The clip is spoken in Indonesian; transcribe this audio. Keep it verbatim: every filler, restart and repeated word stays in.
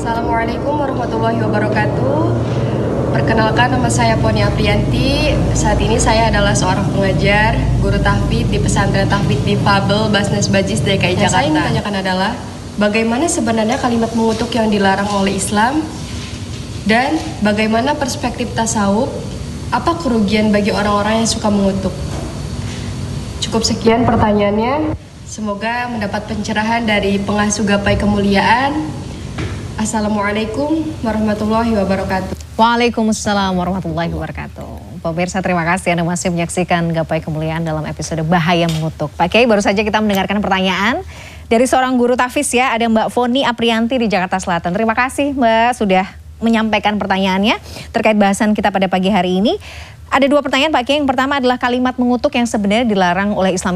Assalamualaikum warahmatullahi wabarakatuh. Perkenalkan, nama saya Poni Aprianti. Saat ini saya adalah seorang pengajar, guru tahfidz di pesantren tahfidz Difabel Basnas Bajis D K I Jakarta. Yang saya ingin tanyakan adalah, bagaimana sebenarnya kalimat mengutuk yang dilarang oleh Islam? Dan bagaimana perspektif tasawuf? Apa kerugian bagi orang-orang yang suka mengutuk? Cukup sekian pertanyaannya. Semoga mendapat pencerahan dari pengasuh Gapai Kemuliaan. Assalamualaikum warahmatullahi wabarakatuh. Waalaikumsalam warahmatullahi wabarakatuh. Pemirsa, terima kasih Anda masih menyaksikan Gapai Kemuliaan dalam episode Bahaya Mengutuk. Pak Kiai, baru saja kita mendengarkan pertanyaan dari seorang guru tahfidz ya, ada Mbak Poni Aprianti di Jakarta Selatan. Terima kasih Mbak sudah menyampaikan pertanyaannya terkait bahasan kita pada pagi hari ini. Ada dua pertanyaan Pak Kiai. Yang pertama adalah kalimat mengutuk yang sebenarnya dilarang oleh Islam